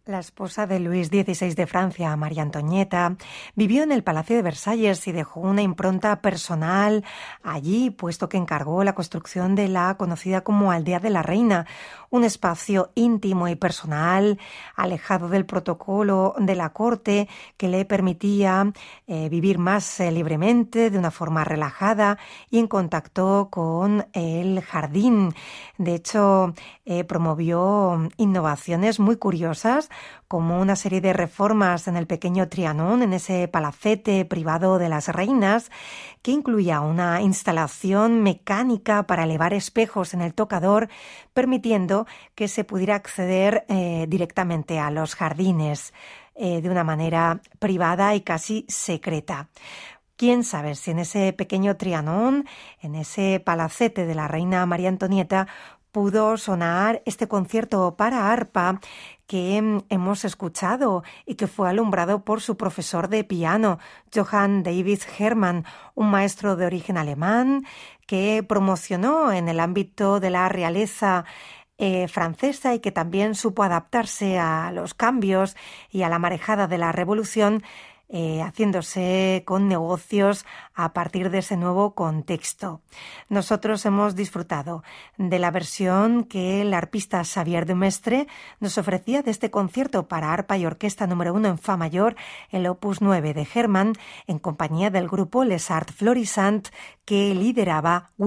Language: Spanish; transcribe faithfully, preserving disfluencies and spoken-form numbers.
La esposa de Luis dieciséis de Francia, María Antonieta, vivió en el Palacio de Versalles y dejó una impronta personal allí, puesto que encargó la construcción de la conocida como Aldea de la Reina, un espacio íntimo y personal, alejado del protocolo de la corte, que le permitía eh, vivir más eh, libremente, de una forma relajada y en contacto con el jardín. De hecho, eh, promovió innovaciones muy curiosas, como una serie de reformas en el pequeño Trianon, en ese palacete privado de las reinas, que incluía una instalación mecánica para elevar espejos en el tocador, permitiendo que se pudiera acceder eh, directamente a los jardines eh, de una manera privada y casi secreta. Quién sabe si en ese pequeño Trianon, en ese palacete de la reina María Antonieta, pudo sonar este concierto para arpa que hemos escuchado y que fue alumbrado por su profesor de piano, Johann David Hermann, un maestro de origen alemán que promocionó en el ámbito de la realeza eh, francesa y que también supo adaptarse a los cambios y a la marejada de la revolución, Eh, haciéndose con negocios a partir de ese nuevo contexto. Nosotros hemos disfrutado de la versión que el arpista Xavier de Mestre nos ofrecía de este concierto para arpa y orquesta número uno en fa mayor, el opus nueve de Hermann, en compañía del grupo Les Arts Florissants que lideraba